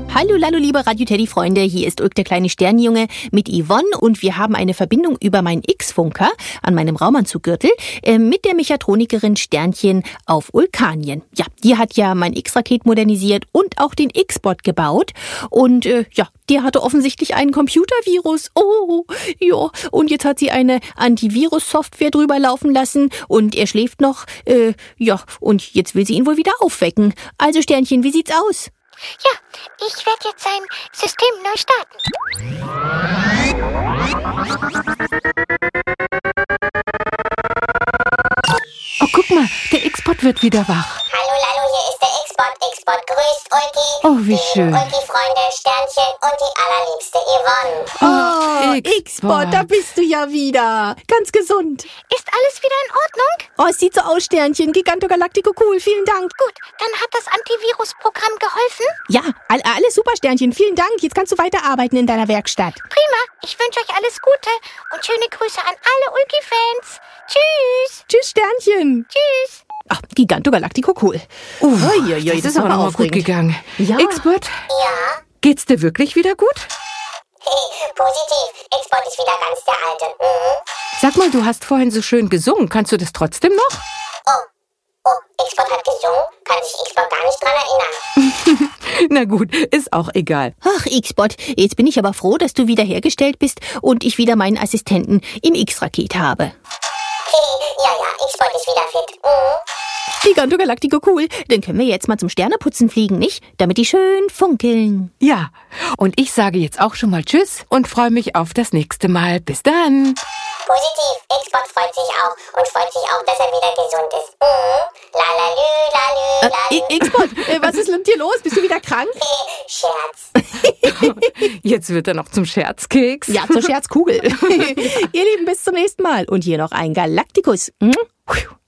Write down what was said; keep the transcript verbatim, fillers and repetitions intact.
Hallo, hallo, liebe Radio-Teddy-Freunde, hier ist Ulk, der kleine Sternenjunge mit Yvonne und wir haben eine Verbindung über meinen X-Funker an meinem Raumanzuggürtel äh, mit der Mechatronikerin Sternchen auf Ulkanien. Ja, die hat ja mein X-Raket modernisiert und auch den X-Bot gebaut und äh, ja, der hatte offensichtlich einen Computervirus. Oh, ja, und jetzt hat sie eine Antivirus-Software drüber laufen lassen und er schläft noch, äh, ja, und jetzt will sie ihn wohl wieder aufwecken. Also Sternchen, wie sieht's aus? Ja, ich werde jetzt sein System neu starten. Oh, guck mal, der X-Bot wird wieder wach. Hallo, Lalo, hier ist der X-Bot. X-Bot grüßt Ulki. Oh, wie schön. Ulki-Freunde, Sternchen und die allerliebste Yvonne. Oh, X-Bot. X-Bot, da bist du ja wieder. Ganz gesund. Ist alles wieder in Ordnung? Oh, es sieht so aus, Sternchen. Giganto Galactico, cool. Vielen Dank. Gut, dann hat das Antivirus-Programm geholfen? Ja, all, alles super, Sternchen. Vielen Dank. Jetzt kannst du weiterarbeiten in deiner Werkstatt. Prima, ich wünsche euch alles Gute und schöne Grüße an alle Ulki-Fans. Tschüss. Tschüss, Sternchen. Tschüss. Ach, Giganto Galactico, cool. Uh, Ui, ui, ui, das ist aber noch mal gut gegangen. Ja. X-Bot, Ja? geht's dir wirklich wieder gut? Hey, positiv. X-Bot ist wieder ganz der Alte. Mhm. Sag mal, du hast vorhin so schön gesungen. Kannst du das trotzdem noch? Oh, oh, X-Bot hat gesungen? Kann sich X-Bot gar nicht dran erinnern. Na gut, ist auch egal. Ach, X-Bot, jetzt bin ich aber froh, dass du wieder hergestellt bist und ich wieder meinen Assistenten im X-Raket habe. Hey, ja, ja, X-Bot ist wieder fit. Mhm. Giganto Galactico, cool. Dann können wir jetzt mal zum Sterneputzen fliegen, nicht? Damit die schön funkeln. Ja, und ich sage jetzt auch schon mal Tschüss und freue mich auf das nächste Mal. Bis dann. Positiv. X-Bot freut sich auch und freut sich auch, dass er wieder gesund ist. Mhm. Lalalü, lalü, lalü. Äh, X-Bot, äh, was ist mit dir los? Bist du wieder krank? Hey, Scherz. Jetzt wird er noch zum Scherzkeks. Ja, zur Scherzkugel. Ihr Lieben, bis zum nächsten Mal. Und hier noch ein Galactikus. Hm?